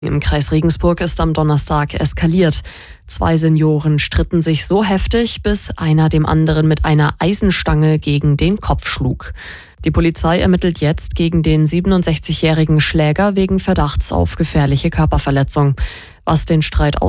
Im Kreis Regensburg ist am Donnerstag eskaliert. 2 Senioren stritten sich so heftig, bis einer dem anderen mit einer Eisenstange gegen den Kopf schlug. Die Polizei ermittelt jetzt gegen den 67-jährigen Schläger wegen Verdachts auf gefährliche Körperverletzung. Was den Streit